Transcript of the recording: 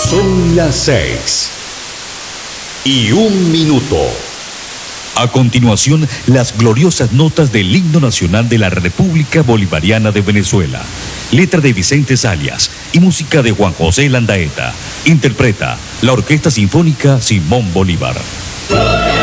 Son las 6:01. A continuación, las gloriosas notas del himno nacional de la República Bolivariana de Venezuela. Letra de Vicente Zalias y música de Juan José Landaeta. Interpreta la Orquesta Sinfónica Simón Bolívar.